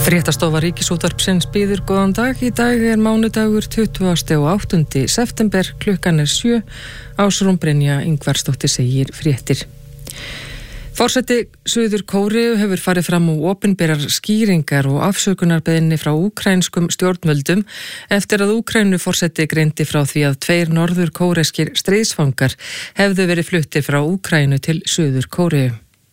Fréttastofa Ríkisútvarpsins býður góðan dag. Í dag mánudagur 28. september, klukkan 7. Ásrún Brynja Ingvarsdóttir segir fréttir. Forseti Suður Kóreu hefur farið fram á opinberar skýringar og afsökunarbeiðni frá úkraínskum stjórnvöldum eftir að Úkraínuforseti greindi frá því að 2 norður kóreskir stríðsfangar hefðu verið fluttir frá Úkraínu til Suður Kóreu.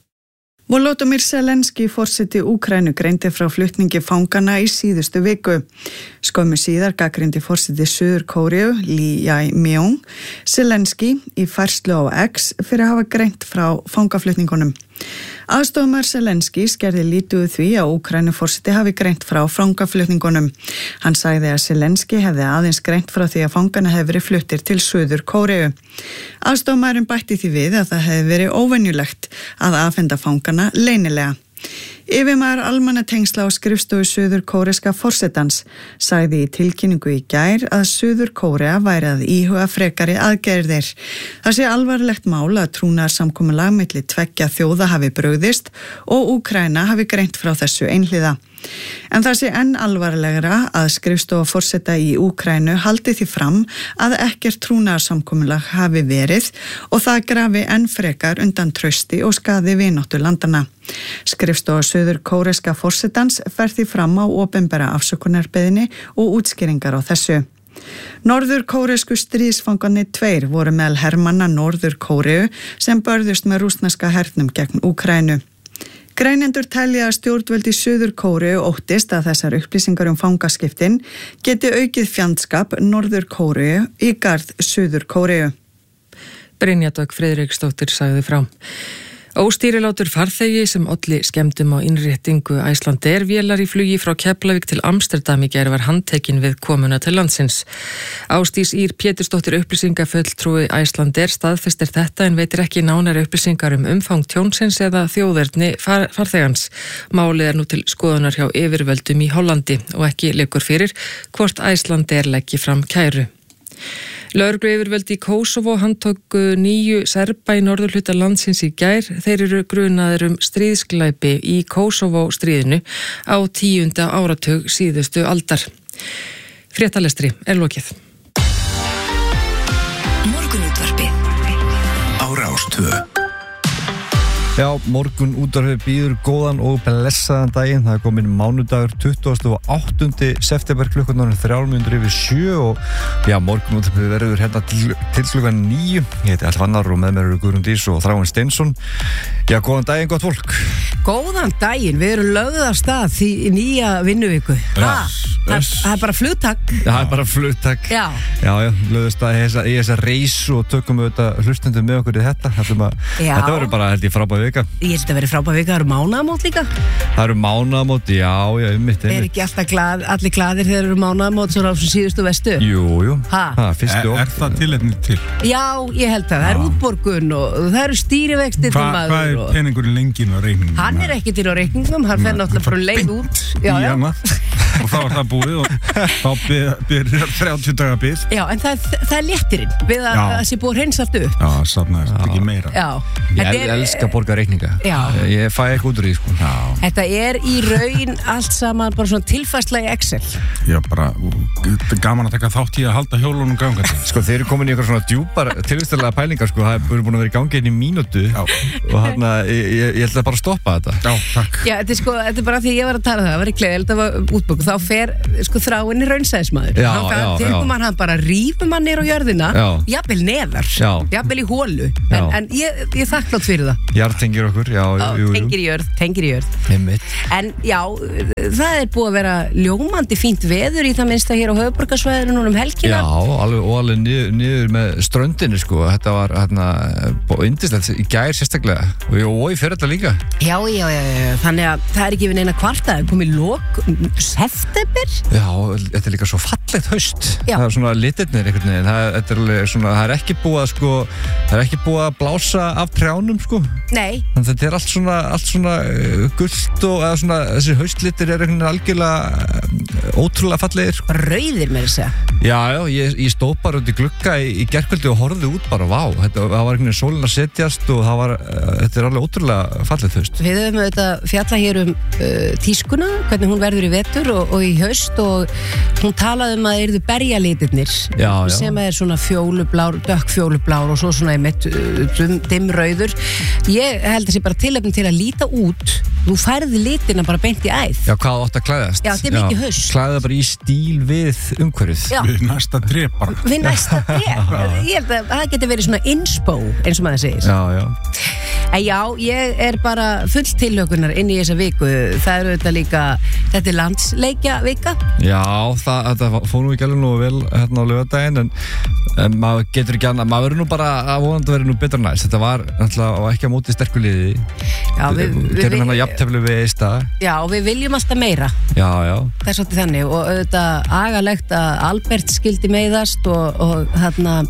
Volodymyr Zelenský, forseti Úkraínu, greindi frá flutningi fangana í síðustu viku. Skömmu síðar gagnrýndi forseti Suður Kóreu, Lee Jae-myung, Zelenský í færslu á X fyrir að hafa greint frá fangaflutningunum. Aðstofamaður Zelenský gerði lítið úr því að Úkraínuforseti hafi greint frá fangaflutningunum. Hann sagði að Zelenský hefði aðeins greint frá því að fangana hefði verið fluttir til Suður Kóreu. Aðstofamaðurinn bætti því við að það hefði verið óvenjulegt að afhenda fangana leynilega. Yfirmaður almannatengsla á skrifstofu Suður kóreska forsetans sagði í tilkynningu í gær að Suður Kórea væri að íhuga frekari aðgerðir. Það sé alvarlegt mál að trúnaðarsamkomulag milli 2 þjóða hafi brugðist og Úkraína hafi greint frá þessu einhliða. En það sé enn alvarlegra að skrifstofa forseta í Úkraínu haldi því fram að ekkert trúnaðarsamkomulag hafi verið og það grafi enn frekar undan trausti og skaði vináttu landana. Skrifstofa Suður kóreska forsetans fer því fram á opinbera afsökunarbeiðni og útskýringar á þessu. Norður kóresku stríðsfangarnir 2 voru meðal hermanna Norður Kóreu sem börðust með rússneska hernum gegn Úkraínu. Greinendur telja að stjórnvöld í Suður Kóreu óttist að þessar upplýsingar fangaskiptin geti aukið fjandskap Norður Kóreu í garð Suður Kóreu. Brynja Dögg Friðriksdóttir sagði frá. Óstýrilátur farþegi sem olli skemmdum á innréttingu Icelandair vélar í flugi frá Keflavík til Amsterdam í gær var handtekinn við komuna til landsins. Ásdís Ýr Pétursdóttir upplýsingafulltrúi Icelandair staðfestir þetta en veitir ekki nánari upplýsingar umfang tjónsins eða þjóðerni farþegans. Málið nú til skoðunar hjá yfirvöldum í Hollandi og ekki liggur fyrir hvort Icelandair leggi fram kæru. Lögregluyfirvöld í Kosovo handtóku 9 serba í norðurhluta landsins í gær. Þeir eru grunaðir stríðsglæpi í Kosovo stríðinu á 10. áratug síðustu aldar. Fréttalestri lokið. Morgunútvarpið á Rás 2. Já, morgun útvarpið býður góðan og blessaðan daginn. Það komin mánudagur 28. september klukkan 6:03 og já, morgun útvarpið verður hérna til klukkan 9. Ég heiti Alfannar og með mér eru Guðrún Dís og Þráinn Steinsson. Já, góðan daginn, gott fólk. Góðan daginn, við erum lögð af stað í nýja vinnuviku. Það bara flugtak. Það bara flugtak. Já, lögðust að í þessa reysu og tökum við þetta hlustendum með okkur í þetta. Þetta verður bara, held ég, frábær vika. Ég held að verður frábær vika, það eru mánaðamót líka. Það eru mánaðamót, já, einmitt. Ekki alltaf allir glaðir þegar eru mánaðamót svona á síðustu vestu? Jú. Er það tilefni til? Já, ég held að það er útborgun og það eru stýrivextir til maður. Hvað er peningurinn lengin á reikningum? Hann er ekki til á reikningum, hann fer náttúrulega bara leið út. Já. Og þá er það búið og þá byrjar 30 daga bið. Já, en það er léttirinn við að það sé búið hreins allt upp. Já, safnaðist ekki meira. Já. Ég elska að borga reikninga. Já. Ég fæ ekki út úr því, sko. Já. Þetta er í raun allt saman bara svona tilfærsla í Excel. Já, bara gaman að taka þátt í að halda hjólunum gangandi. Sko, þeir eru komin í eitthvað svona djúpar tilvistarlega pælingar, sko. Það er búin að vera í gangi í mínútu. Já. Og þarna, ég ætla bara að stoppa þetta. Já, takk. Já, þetta er bara því ég var að tala það var ekki leið, þetta var útbók þá fer sko Þráinn raunsæðismadur. Hann bara rífur mann niður á jörðina, jafnvel neðar, jafnvel í hólu. En ég þakklátt fyrir það. Jarðtengir okkur, já. Tengir í jörð. Einmitt. En já, það er búið að vera ljómandi fínt veður í það minnsta hér á höfuðborgarsvæðinu núna helgina. Já, alveg niður með ströndinni, sko. Þetta var yndislegt í gær sérstaklega. Og í fyrralda líka. Já. Þannig að það er ekki við neina kvarta. Það er komið lok september. Já, þetta er líka svo fallegt fallegt haust. Já. Það svona litirnir einhvern veginn. Þetta alveg svona, það ekki búið að sko, það ekki búið að blása af trjánum sko. Nei. Þannig að þetta allt svona gult og eða svona, þessi haustlitir einhvern veginn algjörlega ótrúlega fallegir. Rauðir með þess að. Já, ég stóð bara út í glugga í gærkvöldi og horfði út bara, vá, það var einhvern veginn sólin að setjast og þetta alveg ótrúlega fallegt haust. Við höfum auðvitað fjalla hér tískuna, hvernig hún verður í vetur og í haust og hún talaði að það yrðu berjalitirnir sem svona fjólublár, dökkfjólublár og svo svona einmitt dimmrauður. Ég held að sé bara tilefni til að líta út. Þú færði litina bara beint í æð. Já, hvað átt að klæðast? Já, þetta mikið haust. Klæða bara í stíl við umhverfið. Já. Við næsta drep bara. Við næsta drep. Ég held að það geti verið svona inspo, eins og maður segir. Já. En já, ég bara full tilhlökunar inn í þessa viku. Það eru auðvitað líka, þetta landsleikja vika. Já, þetta fór nú ekki alveg nú vel hérna á laugardaginn, en maður getur ekki annað, maður verður nú bara að vonandi verður nú betra næst. Þetta var náttúrulega ekki á móti sterku liði. Já, við gerum hérna jafntefli við Eista. Já, við viljum alltaf meira. Já. Það svolítið þannig og auðvitað agalegt að Albert skildi meiðast og hérna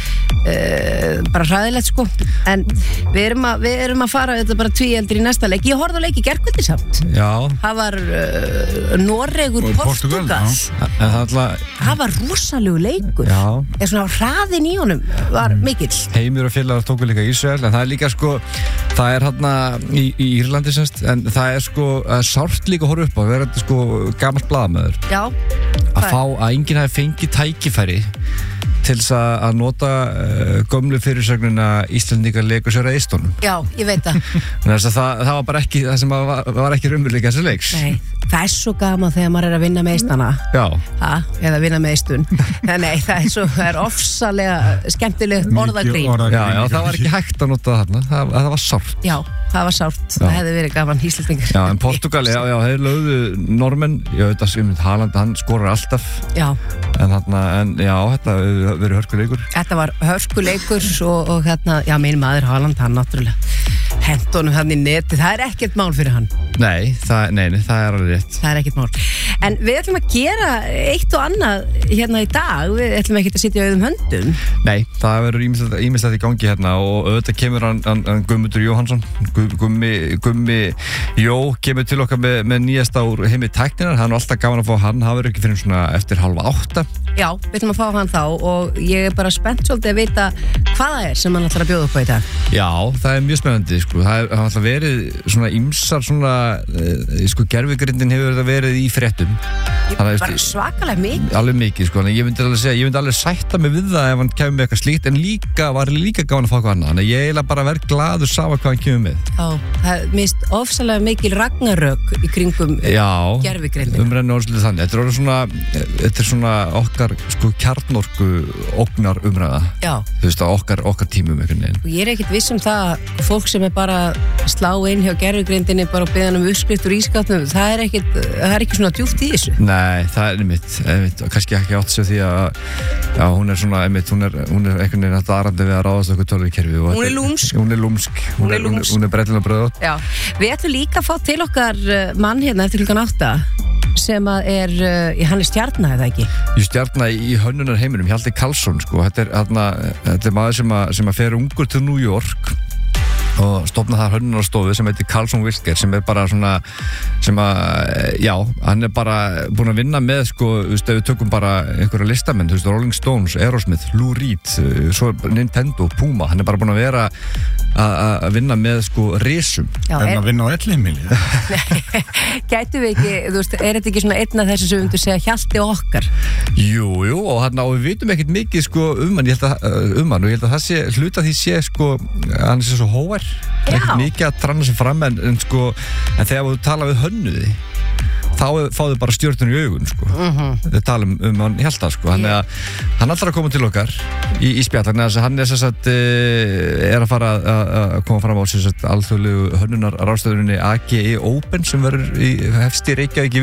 bara hræðilegt sko, en við erum að fara þetta bara tvíeldir í næsta leik. Ég horfði á leik í gærkvöldi samt. Já. Það var Noregur Portugal. Það var rosalegu leikur. Já. Svona hraðin í honum var mikill. Heimir og félagar tóku líka Ísrael, en það líka sko, það hérna í Írlandi semst, en það sko sárt líka að horfa upp á, vera þetta sko gamalt blaðamaður. Já. Að fá að enginn hafi fengið tækifæri til þess að nota gömlu fyrirsögnina Íslendingar leikur sér að Eistónum. Já, ég veit það. Það var bara ekki, það sem var ekki raunveruleika þessi leiks. Nei, það svo gaman þegar maður að vinna með Eistana. Já. Eða vinna með Eistun. Nei, það er ofsalega skemmtilegt orðagrín. Já, það var ekki hægt að nota þarna. Það var sárt. Já, það var sárt. Það hefði verið gaman Íslendingar. Já, en Portugal, þeir lögðu normenn. Ég veit að Haaland, hann skorar alltaf. Já. En þetta verið hörkuleikur. Þetta var hörkuleikur og hérna, já, minn maður Haaland, hann náttúrulega hent honum hann í neti. Það er ekkert mál fyrir hann. Nei, það er alveg rétt. Það er ekkert mál. En við ætlum að gera eitt og annað hérna í dag. Við ætlum ekki að sitja á auðum höndum. Nei, það verður ýmislegt í gangi hérna og auðvitað kemur hann Guðmundur Jóhannsson. Gummi Jó kemur til okkar með nýjasta úr heimi tækninar. Hann alltaf gaman að fá hann. Það verður ekki fyrir svona eftir 7:30. Já, við ætlum að fá hann þá og ég er bara spennt svolítið að vita hvað það er sem hann ætlar að bjóða upp á í dag. Já, það er mjög spennandi sko. Það ætlar verið svona ýmsar svona sko gervigrindin hefur þetta verið í fréttum. Bara svakalega mikið. Alveg mikið sko. Ég myndi alveg sætta mig við það ef hann kemur með eitthvað slíkt, en var líka gaman að fá eitthvað annað. Þannig að ég eiginlega bara verð glaður sama hvað hann kemur með. Já, það er mist ofsalega mikil ragnarök í kringum gervigrindin. Umrennu orðsluðu þannig. Þetta er svona okkar sko kjarnorku ógnar umræða. Já. Þú veist að okkar tímum einhvern veginn. Og ég er ekkert viss um það fólk sem er bara slá inn hjá gervigrindinni bara og beðan uppskrift úr ískapnum, það er ekki svona djúpt í þessu. Nei, það er einmitt kannski ekki átt sig því að hún er svona hún er einhvern veginn að aðrandi við að ráðast okkur tölvukerfi. Hún er lúmsk. Hún er brellilega bröðótt. Já. Við ætlum líka að fá til okkar mann hérna eftir 8:00 sem að hann er stjarna eða ekki? Stjarna í hönnunar heiminum, Hjalti Karlsson sko. Þetta er maður sem að fer ungur til New York og stofna þar hönnunarstofu sem heitir Karlsson Wilker, sem er bara svona sem að, hann er bara búin að vinna með sko, ef við tökum bara einhverja listamenn, Rolling Stones, Aerosmith, Lou Reed, svo Nintendo, Puma, hann er bara búin að vera að vinna með sko risum. En að vinna á ellimili. Gætu við ekki, er þetta ekki svona einn af þessu sem við segja Hjalti okkar? Jú, og við vitum ekkert mikið sko hann, ég held að það sé, hluta því sé sko, hann sé svo hóvar, ekkert mikið að tranna sig fram en þegar þú tala við hönnuði þá fáðu bara stjörnur í augun sko. Þau tala hann Hjalta sko. Hann ætlar að koma til okkar í spjallan, hann er að fara að koma fram á alþjóðlegu hönnunar ráðstöðuninni AGE Open sem verður hefst í Reykjavík í